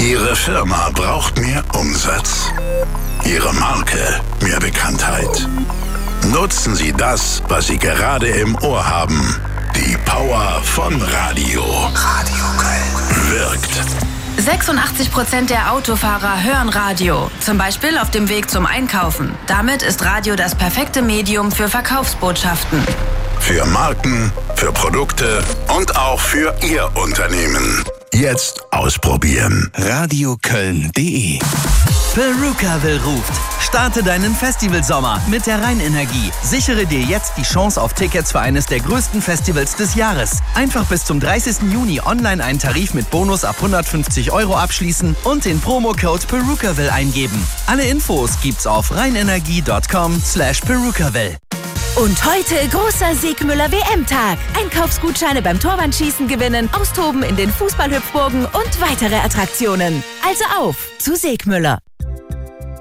Ihre Firma braucht mehr Umsatz. Ihre Marke mehr Bekanntheit. Nutzen Sie das, was Sie gerade im Ohr haben. Die Power von Radio. Radio Köln. Wirkt. 86% der Autofahrer hören Radio. Zum Beispiel auf dem Weg zum Einkaufen. Damit ist Radio das perfekte Medium für Verkaufsbotschaften. Für Marken, für Produkte und auch für Ihr Unternehmen. Jetzt ausprobieren. radioköln.de Perukaville ruft. Starte deinen Festivalsommer mit der Rheinenergie. Sichere dir jetzt die Chance auf Tickets für eines der größten Festivals des Jahres. Einfach bis zum 30. Juni online einen Tarif mit Bonus ab 150 € abschließen und den Promocode Perukaville eingeben. Alle Infos gibt's auf rheinenergie.com/Perukaville. Und heute großer Siegmüller WM-Tag. Einkaufsgutscheine beim Torwandschießen gewinnen, austoben in den Fußballhüpfburgen und weitere Attraktionen. Also auf zu Siegmüller.